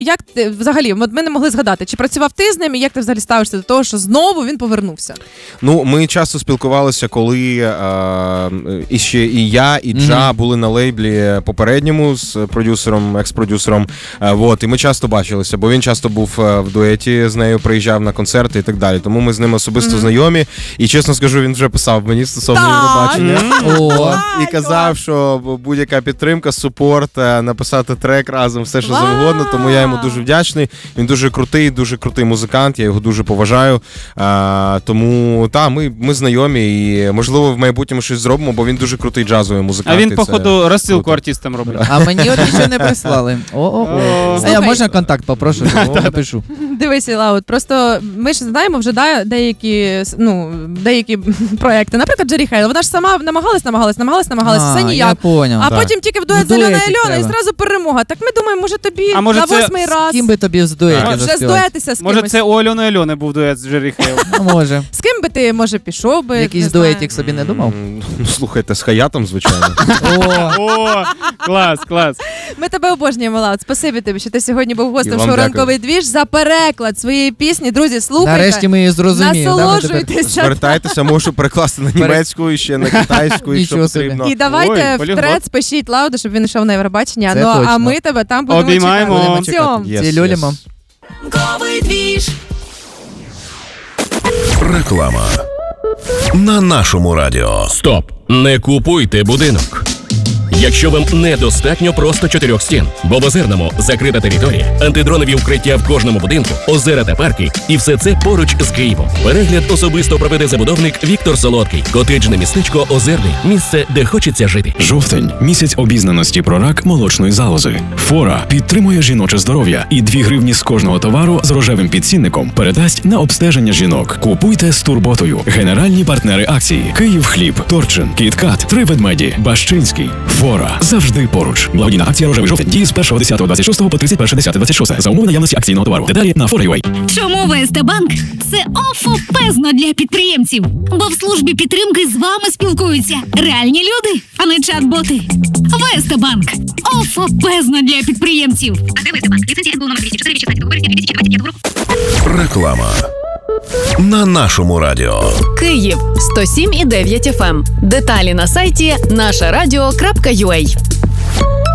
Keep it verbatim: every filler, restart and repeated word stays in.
як ти взагалі, от ми не могли згадати, чи працював ти з ним, і як ти взагалі ставишся до того, що знову він повернувся? Ну, ми часто спілкувалися, коли е, і ще і я, і Джа mm-hmm. були на лейблі попередньому з продюсером, екс-продюсером. Е, вот, і ми часто бачилися, бо він часто був в дуеті з нею, приїжджав на концерти і так далі. Тому ми з ним особисто mm-hmm. знайомі. І, чесно скажу, він вже писав мені стосовно Євробачення. Mm-hmm. І казав, що будь-яка підтримка, супорт, написати трек разом, все що завгодно. Тому я йому дуже вдячний. Він дуже крутий, дуже крутий музикант, я його дуже поважаю. А, тому, так, ми, ми знайомі і, можливо, в майбутньому щось зробимо, бо він дуже крутий джазовий музикант. А він, походу, розсилку артистам робить. А мені от нічого не прислали. О-о-о. А я можна контакт попрошу? Напишу. Дивися, Лаут, просто ми ж знаємо вже да, деякі, ну, деякі проекти. Наприклад, Джері Хейл. Вона ж сама намагалась, намагалась, намагалась, намагалась, все ніяк. Я поняв. А так. Потім тільки в дует з Альоною Альона і зразу перемога. Так ми думаємо, може тобі а може на це... восьмий раз. З ким би тобі з дуеті вже здуетися з кимось. Може це у Альони Альони був дует з Джері Хейл? Ну, може. З ким би ти, може, пішов би? Якийсь дуетик собі не думав? Ну, слухайте, з Хаятом, звичайно. О, клас, клас. Ми тебе обожнюємо, Лаут. Спасибі тобі, що ти сьогодні був гостем шоу «Ранковий двіж» за переклад своєї пісні. Друзі, слухайте. Нарешті ми її зрозуміємо. Насолоджуйтеся. Звертайтеся, можу перекласти на німецьку і ще на китайську, якщо потрібно. І давайте в тред спишіть Лауду, щоб він йшов на Євробачення. Ну, а ми тебе там будемо обіймаємо. чекати. Yes, Цілюлімо. Ранковий двіж. Реклама на нашому радіо. Стоп! Не купуйте будинок. Якщо вам недостатньо просто чотирьох стін, бо в Озерному закрита територія, антидронові укриття в кожному будинку, озера та парки, і все це поруч з Києвом. Перегляд особисто проведе забудовник Віктор Солодкий. Котеджне містечко Озерний. Місце, де хочеться жити. Жовтень – місяць обізнаності про рак молочної залози. Фора підтримує жіноче здоров'я і дві гривні з кожного товару з рожевим підцінником передасть на обстеження жінок. Купуйте з турботою. Генеральні партнери акції: Київхліб, Торчин, Кіткат, Три ведмеді, Бащинський. Фора завжди поруч. Благодійна акція «Рожевий жовтень» діє з першого десятого двадцять шостого по тридцять перше десяте двадцять шосте за умови наявності акційного товару. Деталі на фора крапка ю а. Чому ВСТ-банк – це офопезно для підприємців? Бо в службі підтримки з вами спілкуються реальні люди, а не чат-боти. ВСТ-банк – офопезно для підприємців. А де ВСТ-банк? Ліцензія ес бе у номер двісті чотири від шістнадцятого березня дві тисячі двадцять п'ятого року. Реклама на нашому радіо. Київ сто сім і дев'ять еф ем. Деталі на сайті наша радіо крапка ю а.